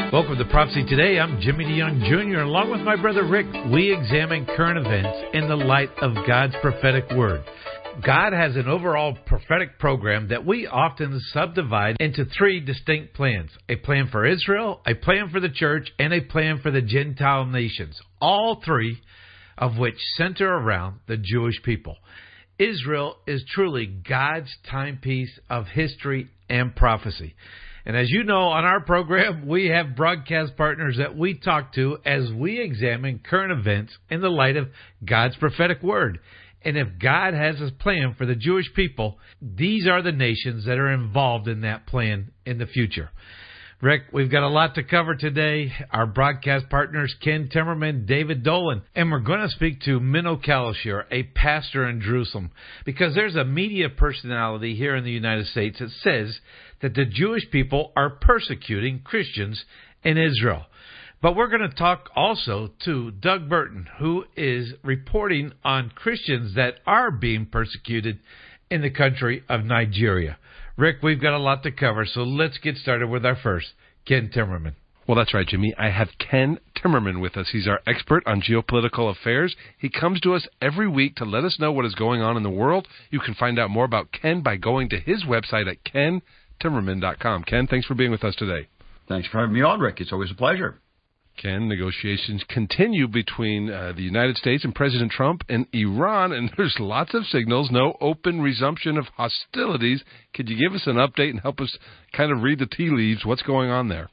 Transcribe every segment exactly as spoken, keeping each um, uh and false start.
Welcome to Prophecy Today. I'm Jimmy DeYoung Junior Along with my brother Rick, we examine current events in the light of God's prophetic word. God has an overall prophetic program that we often subdivide into three distinct plans. A plan for Israel, a plan for the church, and a plan for the Gentile nations. All three of which center around the Jewish people. Israel is truly God's timepiece of history and prophecy. And as you know, on our program, we have broadcast partners that we talk to as we examine current events in the light of God's prophetic word. And if God has a plan for the Jewish people, these are the nations that are involved in that plan in the future. Rick, we've got a lot to cover today. Our broadcast partners, Ken Timmerman, David Dolan, and we're going to speak to Menno Kallishear, a pastor in Jerusalem, because there's a media personality here in the United States that says that the Jewish people are persecuting Christians in Israel. But we're going to talk also to Doug Burton, who is reporting on Christians that are being persecuted in the country of Nigeria. Rick, we've got a lot to cover, so let's get started with our first, Ken Timmerman. Well, that's right, Jimmy. I have Ken Timmerman with us. He's our expert on geopolitical affairs. He comes to us every week to let us know what is going on in the world. You can find out more about Ken by going to his website at ken timmerman dot com. Ken, thanks for being with us today. Thanks for having me on, Rick. It's always a pleasure. Ken, negotiations continue between uh, the United States and President Trump and Iran, and there's lots of signals, no open resumption of hostilities. Could you give us an update and help us kind of read the tea leaves? What's going on there?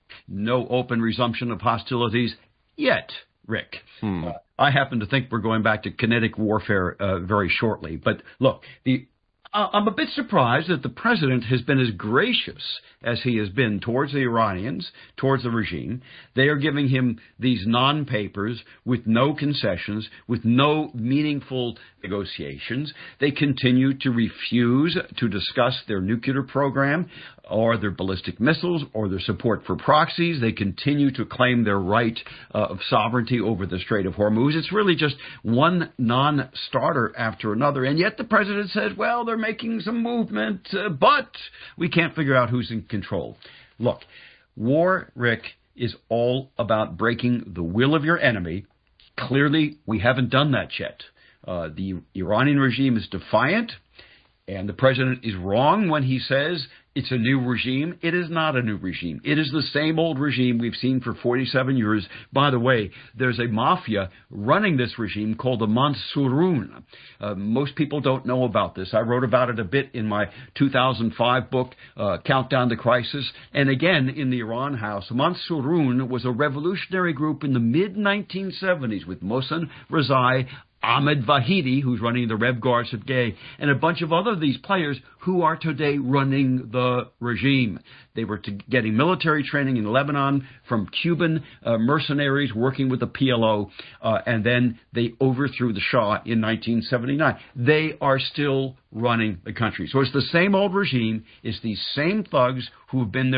No open resumption of hostilities yet, Rick. Hmm. Uh, I happen to think we're going back to kinetic warfare uh, very shortly. But look, the Uh, I'm a bit surprised that the president has been as gracious as he has been towards the Iranians, towards the regime. They are giving him these non-papers with no concessions, with no meaningful negotiations. They continue to refuse to discuss their nuclear program or their ballistic missiles or their support for proxies. They continue to claim their right uh, of sovereignty over the Strait of Hormuz. It's really just one non-starter after another. And yet the president says, well, they're making some movement, uh, but we can't figure out who's in control. Look, war, Rick, is all about breaking the will of your enemy. Clearly, we haven't done that yet. Uh, the Iranian regime is defiant, and the president is wrong when he says it's a new regime. It is not a new regime. It is the same old regime we've seen for forty-seven years. By the way, there's a mafia running this regime called the Mansurun. Uh, most people don't know about this. I wrote about it a bit in my two thousand five book, uh, Countdown to Crisis. And again, in the Iran House, Mansurun was a revolutionary group in the mid nineteen seventies with Mohsen Rezai, Ahmed Vahidi, who's running the Rev Guard Sergei, and a bunch of other of these players who are today running the regime. They were to getting military training in Lebanon from Cuban uh, mercenaries working with the P L O, uh, and then they overthrew the Shah in nineteen seventy-nine. They are still running the country. So it's the same old regime. It's these same thugs who have been there